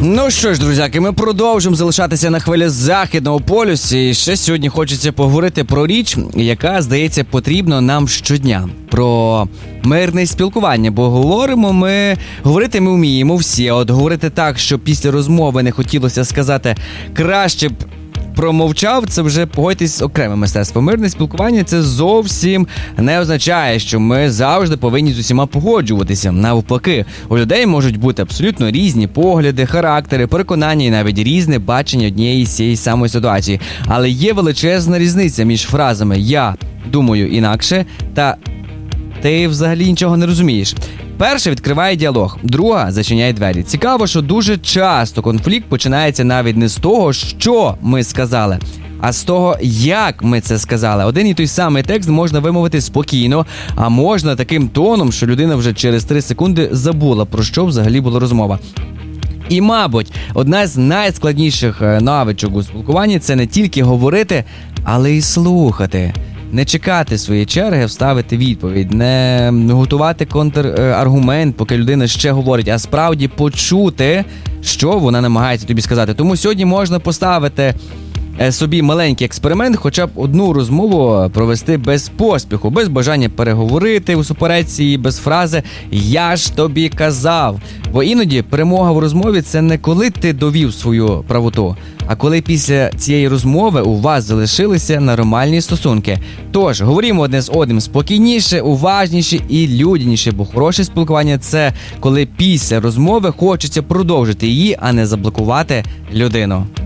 Ну що ж, друзяки, ми продовжимо залишатися на хвилі Західного полюсу. І ще сьогодні хочеться поговорити про річ, яка, здається, потрібна нам щодня. Про мирне спілкування, бо говорити ми вміємо всі, а от говорити так, що після розмови не хотілося сказати краще б промовчав, це вже, погодьтесь, окреме мистецтво. Мирне спілкування – це зовсім не означає, що ми завжди повинні з усіма погоджуватися. Навпаки, у людей можуть бути абсолютно різні погляди, характери, переконання і навіть різне бачення однієї з цієї самої ситуації. Але є величезна різниця між фразами «я думаю інакше» та «ти взагалі нічого не розумієш». Перша відкриває діалог, друга зачиняє двері. Цікаво, що дуже часто конфлікт починається навіть не з того, що ми сказали, а з того, як ми це сказали. Один і той самий текст можна вимовити спокійно, а можна таким тоном, що людина вже через 3 секунди забула, про що взагалі була розмова. І, мабуть, одна з найскладніших навичок у спілкуванні – це не тільки говорити, але й слухати. Не чекати своєї черги, вставити відповідь, не готувати контраргумент, поки людина ще говорить, а справді почути, що вона намагається тобі сказати. Тому сьогодні можна поставити собі маленький експеримент, хоча б одну розмову провести без поспіху, без бажання переговорити у суперечці і без фрази «я ж тобі казав». Бо іноді перемога в розмові – це не коли ти довів свою правоту, а коли після цієї розмови у вас залишилися нормальні стосунки. Тож, говоримо одне з одним спокійніше, уважніше і людяніше, бо хороше спілкування – це коли після розмови хочеться продовжити її, а не заблокувати людину.